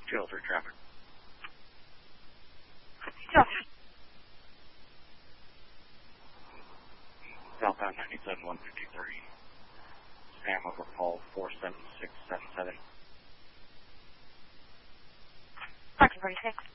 203 traffic. Southbound 97 153. Sam over call 47677. Parking 46.